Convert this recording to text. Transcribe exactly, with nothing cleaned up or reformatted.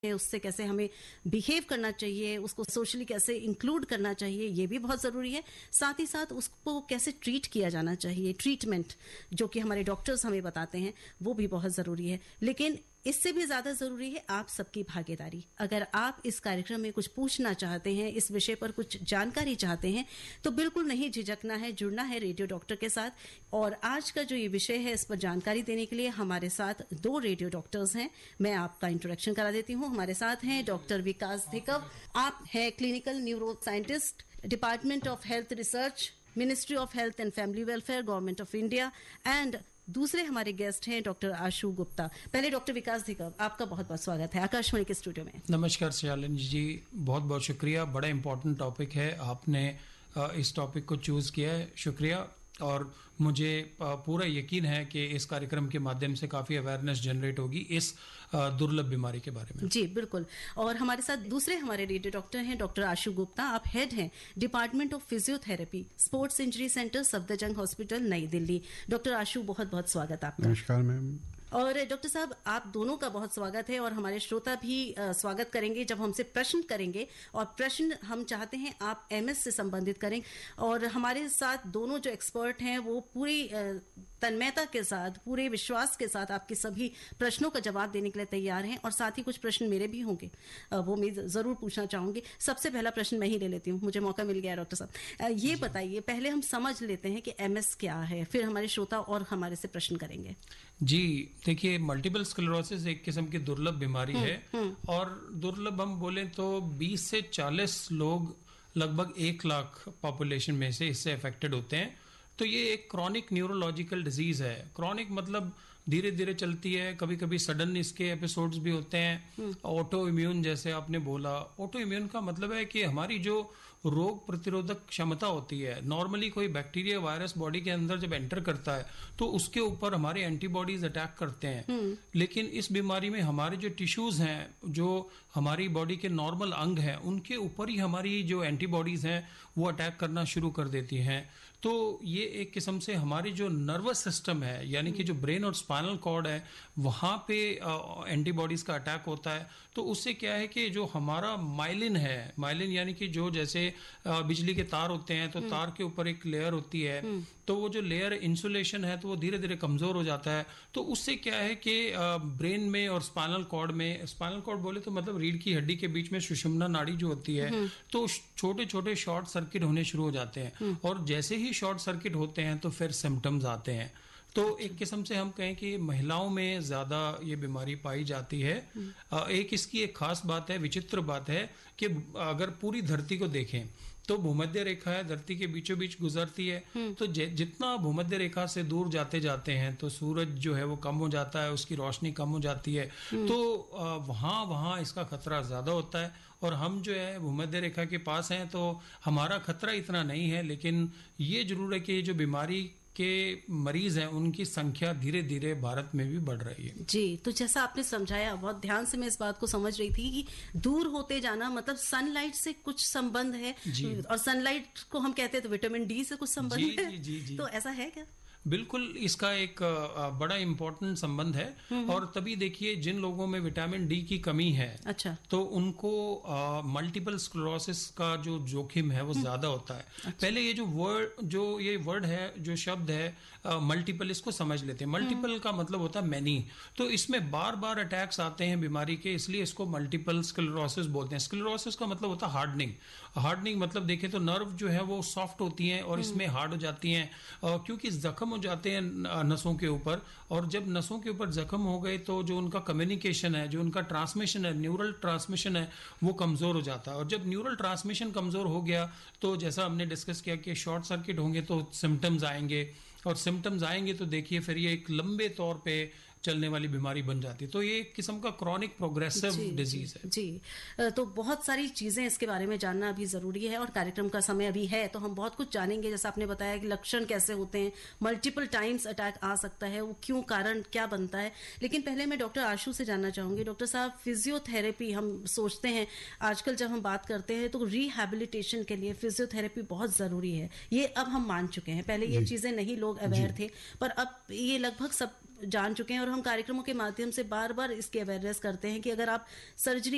उससे कैसे हमें बिहेव करना चाहिए, उसको सोशली कैसे इंक्लूड करना चाहिए, ये भी बहुत ज़रूरी है। साथ ही साथ उसको कैसे ट्रीट किया जाना चाहिए, ट्रीटमेंट जो कि हमारे डॉक्टर्स हमें बताते हैं, वो भी बहुत ज़रूरी है। लेकिन इससे भी ज़्यादा ज़रूरी है आप सबकी भागीदारी। अगर आप इस कार्यक्रम में कुछ पूछना चाहते हैं, इस विषय पर कुछ जानकारी चाहते हैं, तो बिल्कुल नहीं झिझकना है, जुड़ना है रेडियो डॉक्टर के साथ। और आज का जो ये विषय है, इस पर जानकारी देने के लिए हमारे साथ दो रेडियो डॉक्टर्स हैं। मैं आपका इंट्रोडक्शन करा देती हूँ। हमारे साथ हैं डॉक्टर विकास धिकव, आप हैं clinical neuro scientist, department of health research, ministry of health and family welfare, government of India. And दूसरे हमारे गेस्ट हैं डॉक्टर आशु गुप्ता। पहले डॉक्टर विकास धिकव, आपका बहुत बहुत स्वागत है आकाशवाणी के स्टूडियो में। नमस्कार शालिनी जी, बहुत बहुत शुक्रिया। बड़ा इंपॉर्टेंट टॉपिक है, आपने इस टॉपिक को चूज किया है, शुक्रिया। और मुझे पूरा यकीन है कि इस कार्यक्रम के माध्यम से काफ़ी अवेयरनेस जनरेट होगी इस दुर्लभ बीमारी के बारे में। जी बिल्कुल। और हमारे साथ दूसरे हमारे रेडियो डॉक्टर हैं डॉक्टर आशु गुप्ता। आप हेड हैं department of physiotherapy, sports injury centre, Safdarjung hospital, नई दिल्ली। डॉक्टर आशु, बहुत बहुत स्वागत आपका। नमस्कार मैम। और डॉक्टर साहब, आप दोनों का बहुत स्वागत है और हमारे श्रोता भी स्वागत करेंगे जब हमसे प्रश्न करेंगे। और प्रश्न हम चाहते हैं आप एमएस से संबंधित करें। और हमारे साथ दोनों जो एक्सपर्ट हैं वो पूरी तन्मयता के साथ, पूरे विश्वास के साथ आपके सभी प्रश्नों का जवाब देने के लिए तैयार हैं। और साथ ही कुछ प्रश्न मेरे भी होंगे, वो मैं जरूर पूछना चाहूंगी। सबसे पहला प्रश्न मैं ही ले लेती हूँ, मुझे मौका मिल गया। डॉक्टर साहब, ये बताइए, पहले हम समझ लेते हैं कि एमएस क्या है, फिर हमारे श्रोता और हमारे से प्रश्न करेंगे। जी देखिए, मल्टीपल स्क्लेरोसिस एक किस्म की दुर्लभ बीमारी है। और दुर्लभ हम बोलें तो बीस से चालीस लोग लगभग एक लाख पॉपुलेशन में से इससे अफेक्टेड होते हैं। तो ये एक क्रॉनिक न्यूरोलॉजिकल डिजीज है। क्रॉनिक मतलब धीरे धीरे चलती है, कभी कभी सडन इसके एपिसोड्स भी होते हैं। ऑटो इम्यून, जैसे आपने बोला, ऑटो इम्यून का मतलब है कि हमारी जो रोग प्रतिरोधक क्षमता होती है, नॉर्मली कोई बैक्टीरिया वायरस बॉडी के अंदर जब एंटर करता है तो उसके ऊपर हमारे एंटीबॉडीज अटैक करते हैं। लेकिन इस बीमारी में हमारे जो टिश्यूज हैं, जो हमारी बॉडी के नॉर्मल अंग हैं, उनके ऊपर ही हमारी जो एंटीबॉडीज हैं वो अटैक करना शुरू कर देती हैं। तो ये एक किस्म से हमारी जो नर्वस सिस्टम है, यानी कि जो ब्रेन और स्पाइनल कॉर्ड है, वहाँ पे एंटीबॉडीज का अटैक होता है। तो उससे क्या है कि जो हमारा माइलिन है, माइलिन यानी कि जो जैसे बिजली के तार होते हैं, तो तार के ऊपर एक लेयर होती है, तो वो जो लेयर इंसुलेशन है तो वो धीरे धीरे कमजोर हो जाता है। तो उससे क्या है कि ब्रेन में और स्पाइनल कॉर्ड में, स्पाइनल कॉर्ड बोले तो मतलब रीढ़ की हड्डी के बीच में सुषुम्ना नाड़ी जो होती है, तो छोटे छोटे शॉर्ट सर्किट होने शुरू हो जाते हैं। और जैसे ही शॉर्ट सर्किट होते हैं तो फिर सिम्टम्स आते हैं। तो एक किस्म से हम कहें कि महिलाओं में ज्यादा ये बीमारी पाई जाती है। एक इसकी एक खास बात है, विचित्र बात है कि अगर पूरी धरती को देखें तो भूमध्य रेखा है, धरती के बीचों बीच गुजरती है। तो जितना भूमध्य रेखा से दूर जाते जाते हैं तो सूरज जो है वो कम हो जाता है, उसकी रोशनी कम हो जाती है। तो वहाँ वहाँ इसका खतरा ज्यादा होता है। और हम जो है भूमध्य रेखा के पास हैं तो हमारा खतरा इतना नहीं है। लेकिन ये जरूर है कि जो बीमारी के मरीज हैं उनकी संख्या धीरे धीरे भारत में भी बढ़ रही है। जी, तो जैसा आपने समझाया, बहुत ध्यान से मैं इस बात को समझ रही थी कि दूर होते जाना मतलब सनलाइट से कुछ संबंध है। और सनलाइट को हम कहते हैं तो विटामिन डी से कुछ संबंध जी, है। जी, जी, जी। तो ऐसा है क्या? बिल्कुल, इसका एक बड़ा इंपॉर्टेंट संबंध है। और तभी देखिए, जिन लोगों में विटामिन डी की कमी है, अच्छा, तो उनको मल्टीपल स्क्लेरोसिस का जो जोखिम है वो ज्यादा होता है। अच्छा। पहले ये जो वर्ड जो ये वर्ड है, जो शब्द है मल्टीपल, इसको समझ लेते हैं। मल्टीपल का मतलब होता है मैनी। तो इसमें बार बार अटैक्स आते हैं बीमारी के, इसलिए इसको मल्टीपल स्क्लेरोसिस बोलते हैं। स्क्लेरोसिस का मतलब होता है हार्डनिंग। हार्डनिंग मतलब देखें तो नर्व जो है वो सॉफ्ट होती हैं और इसमें हार्ड हो जाती हैं, क्योंकि जख्म हो जाते हैं नसों के ऊपर। और जब नसों के ऊपर जख्म हो गए तो जो उनका कम्युनिकेशन है, जो उनका ट्रांसमिशन है, न्यूरल ट्रांसमिशन है, वो कमजोर हो जाता है। और जब न्यूरल ट्रांसमिशन कमजोर हो गया तो जैसा हमने डिस्कस किया कि शॉर्ट सर्किट होंगे तो सिम्टम्स आएंगे। और सिम्टम्स आएंगे तो देखिए फिर ये एक लंबे तौर पे चलने वाली बीमारी बन जाती है। तो ये एक किस्म का क्रॉनिक प्रोग्रेसिव डिजीज है। जी, तो बहुत सारी चीजें इसके बारे में जानना अभी जरूरी है और कार्यक्रम का समय अभी है तो हम बहुत कुछ जानेंगे। जैसा आपने बताया कि लक्षण कैसे होते हैं, मल्टीपल टाइम्स अटैक आ सकता है, वो क्यों, कारण क्या बनता है। लेकिन पहले मैं डॉक्टर आशु से जानना चाहूंगी। डॉक्टर साहब, फिजियोथेरेपी हम सोचते हैं आजकल जब हम बात करते हैं तो रिहैबिलिटेशन के लिए फिजियोथेरेपी बहुत जरूरी है। ये अब हम मान चुके हैं, पहले ये चीजें नहीं लोग अवेयर थे, पर अब ये लगभग सब जान चुके हैं। और हम कार्यक्रमों के माध्यम से बार बार इसकी अवेयरनेस करते हैं कि अगर आप सर्जरी